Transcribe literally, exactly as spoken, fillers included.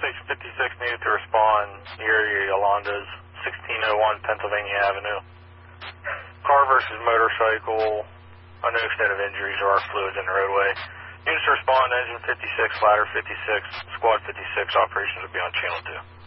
Station fifty-six needed to respond near Yolanda's, sixteen oh one Pennsylvania Avenue. Car versus motorcycle, unknown extent of injuries or arc fluids in the roadway. Units to respond, engine fifty-six, ladder fifty-six, squad fifty-six, operations will be on channel two.